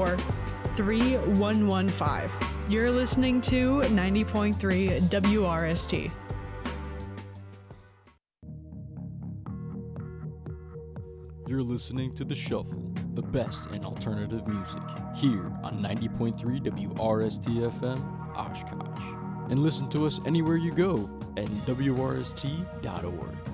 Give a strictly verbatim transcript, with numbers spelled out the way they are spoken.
four, three one one five. You're listening to ninety point three W R S T. You're listening to The Shuffle, the best in alternative music, here on ninety point three W R S T F M, Oshkosh. And listen to us anywhere you go at W R S T dot org.